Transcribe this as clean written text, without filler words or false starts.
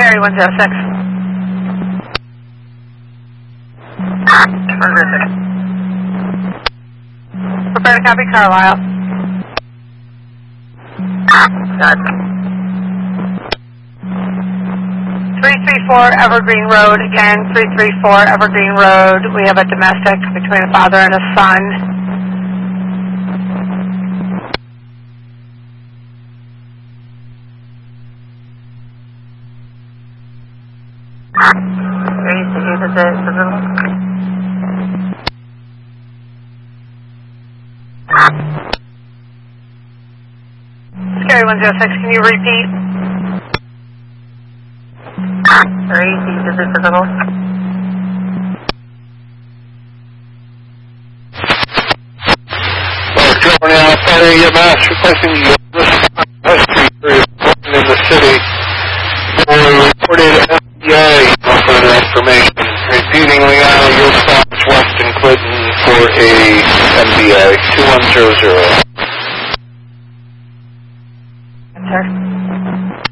Scary 106. Prepare to copy Carlisle. Got 334 Evergreen Road, again, 334 Evergreen Road. We have a domestic between a father and a son. Scary 106, can you repeat? Very easy to the physical. California Fire EMS requesting you rescue for your in the city for reported FBI. No further information. Repeating Leanna, your stops Weston Clinton for a MBA 2100. Enter.